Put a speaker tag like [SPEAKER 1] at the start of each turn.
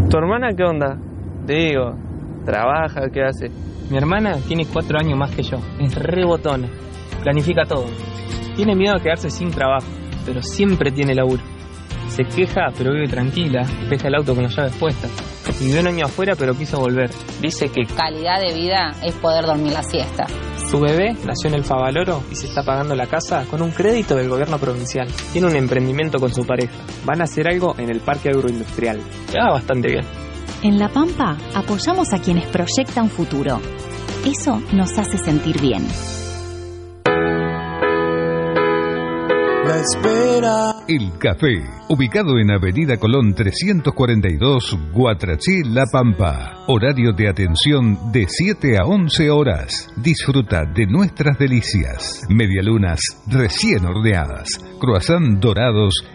[SPEAKER 1] ¿Tu hermana qué onda? Digo, ¿trabaja? ¿Qué hace?
[SPEAKER 2] Mi hermana tiene 4 años más que yo. Es re botona. Planifica todo. Tiene miedo a quedarse sin trabajo, pero siempre tiene laburo. Se queja, pero vive tranquila. Deja el auto con las llaves puestas. Vivió un año afuera, pero quiso volver. Dice que
[SPEAKER 3] calidad de vida es poder dormir la siesta.
[SPEAKER 2] Su bebé nació en el Favaloro y se está pagando la casa con un crédito del gobierno provincial. Tiene un emprendimiento con su pareja. Van a hacer algo en el parque agroindustrial. Le va bastante bien.
[SPEAKER 4] En La Pampa apoyamos a quienes proyectan futuro. Eso nos hace sentir bien.
[SPEAKER 5] La espera.
[SPEAKER 6] El Café, ubicado en Avenida Colón 342, Guatraché, La Pampa. Horario de atención de 7 a 11 horas. Disfruta de nuestras delicias. Medialunas recién horneadas, croissant dorados